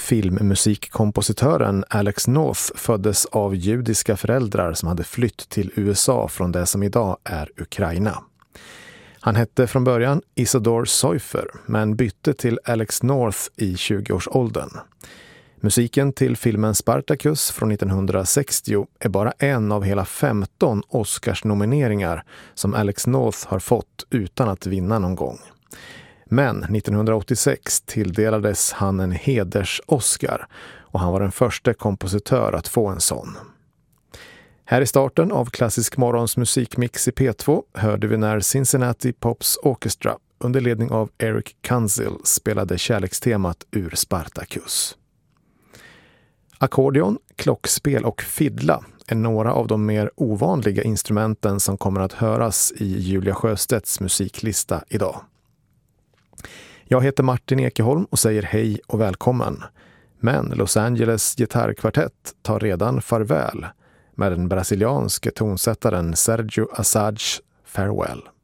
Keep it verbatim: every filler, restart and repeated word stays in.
Filmmusikkompositören Alex North föddes av judiska föräldrar som hade flytt till U S A från det som idag är Ukraina. Han hette från början Isidore Seufer men bytte till Alex North i tjugoårsåldern. Musiken till filmen Spartacus från nittonhundrasextio är bara en av hela femton Oscars-nomineringar som Alex North har fått utan att vinna någon gång. Men nittonhundraåttiosex tilldelades han en heders-Oscar och han var den första kompositör att få en sån. Här i starten av Klassisk Morgons musikmix i P två hörde vi när Cincinnati Pops Orchestra under ledning av Eric Kunzel spelade kärlekstemat ur Spartacus. Ackordeon, klockspel och fiddla är några av de mer ovanliga instrumenten som kommer att höras i Julia Sjöstedts musiklista idag. Jag heter Martin Ekeholm och säger hej och välkommen. Men Los Angeles gitarrkvartett tar redan farväl med den brasilianske tonsättaren Sergio Assads Farewell.